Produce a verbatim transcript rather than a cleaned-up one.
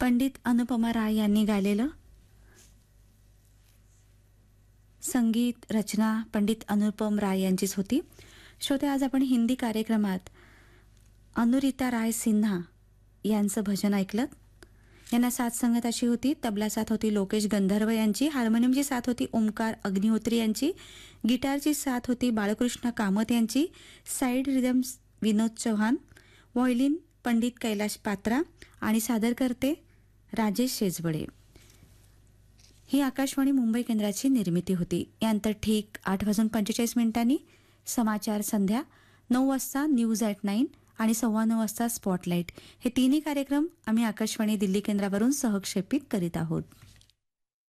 पंडित अनुपमा राय यांनी गायलेलं. संगीत रचना पंडित अनुपम राय यांचीच होती. श्रोते, आज आपण हिंदी कार्यक्रमात अनुरिता राय सिन्हा यांचं भजन ऐकलं. यांना साथ संगत अशी होती. तबला साथ होती लोकेश गंधर्व यांची, हार्मोनियमची साथ होती ओमकार अग्निहोत्री यांची, गिटारची साथ होती बाळकृष्ण कामत यांची, साईड रिदम्स विनोद चव्हाण, व्हायोलिन पंडित कैलाश पात्रा आणि सादर करते राजेश शेजवडे. ही आकाशवाणी मुंबई केंद्राची निर्मिती होती. यानंतर ठीक आठ वाजून पंचेचाळीस मिनिटांनी समाचार संध्या, नऊ वाजता न्यूज ॲट नाईन आणि सव्वा नऊ वाजता स्पॉटलाईट, हे तिन्ही कार्यक्रम आम्ही आकाशवाणी दिल्ली केंद्रावरून सहक्षेपित करीत आहोत.